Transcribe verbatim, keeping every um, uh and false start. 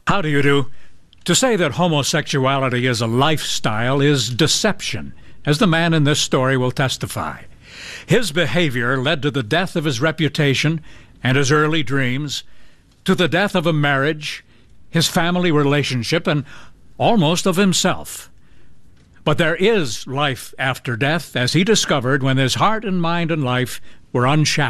How do you do? To say that homosexuality is a lifestyle is deception, as the man in this story will testify. His behavior led to the death of his reputation and his early dreams, to the death of a marriage, his family relationship, and almost of himself. But there is life after death, as he discovered when his heart and mind and life were unshackled.